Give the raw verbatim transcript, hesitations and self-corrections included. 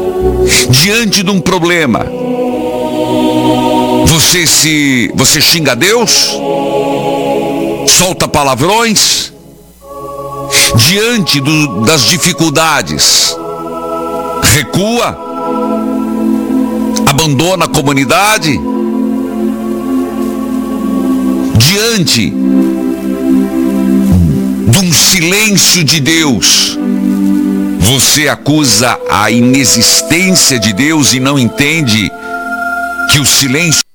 Diante de um problema, você se você xinga Deus? Solta palavrões? Diante do, das dificuldades, recua? Abandona a comunidade? Diante de um silêncio de Deus, você acusa a inexistência de Deus e não entende que o silêncio